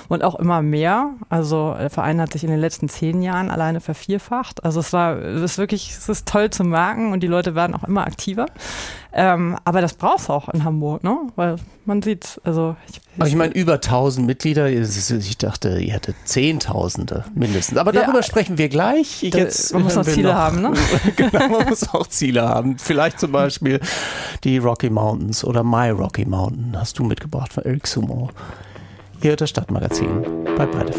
und auch immer mehr. Also der Verein hat sich in den letzten 10 Jahren alleine vervierfacht. Also es ist toll zu merken und die Leute werden auch immer aktiver. Aber das braucht es auch in Hamburg, ne? Weil man sieht, aber ich meine, über 1000 Mitglieder, ich dachte, ihr hättet Zehntausende mindestens. Aber darüber sprechen wir gleich. Man muss noch Ziele haben, ne? Genau, man muss auch Ziele haben. Vielleicht zum Beispiel die Rocky Mountains oder My Rocky Mountain hast du mitgebracht von Eric Sumo. Hier das Stadtmagazin bei Breite